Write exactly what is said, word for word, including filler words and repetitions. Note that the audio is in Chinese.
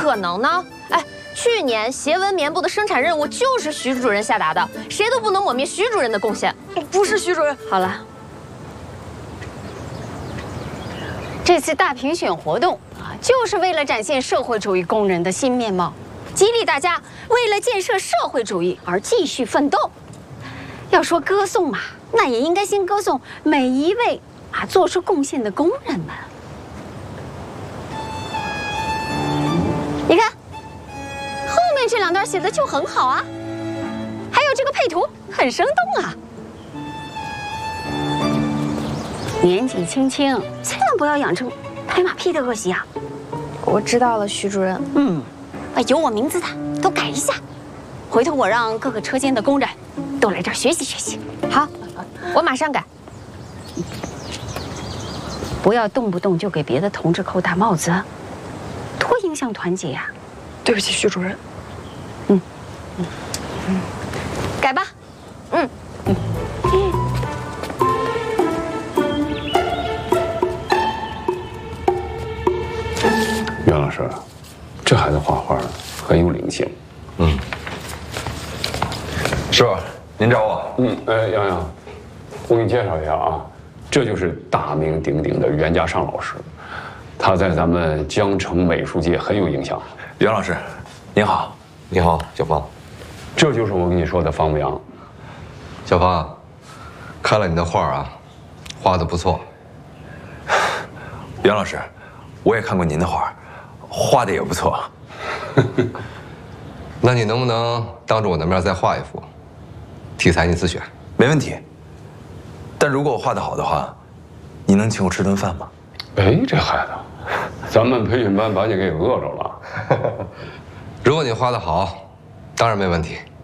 可能呢？哎，去年斜纹棉布的生产任务就是徐主任下达的，谁都不能抹灭徐主任的贡献。 不是徐主任。 好了，这次大评选活动啊，就是为了展现社会主义工人的新面貌，激励大家为了建设社会主义而继续奋斗。要说歌颂嘛，那也应该先歌颂每一位啊做出贡献的工人们。你看，后面这两段写的就很好啊，还有这个配图很生动啊。年纪轻轻，千万不要养成拍马屁的恶习啊！ 我知道了，徐主任。 嗯，啊，有我名字的都改一下，回头我让各个车间的工人都来这儿学习学习。 好，我马上改。 不要动不动就给别的同志扣大帽子，多影响团结呀！ 对不起，徐主任。 嗯嗯嗯，改吧。嗯嗯嗯。 袁老师，这孩子画画很有灵性。 嗯。师傅，您找我？ 嗯，哎，洋洋，我给你介绍一下啊，这就是大名鼎鼎的袁家尚老师，他在咱们江城美术界很有影响。 袁老师，您好。 你好，小芳。 这就是我跟你说的方牧阳。 小芳，看了你的画啊，画的不错。 袁老师，我也看过您的画，画的也不错。 那你能不能当着我的面再画一幅？题材你自选。 没问题。但如果我画得好的话，你能请我吃顿饭吗？ 哎，这孩子，咱们培训班把你给饿着了。 如果你画得好，当然没问题。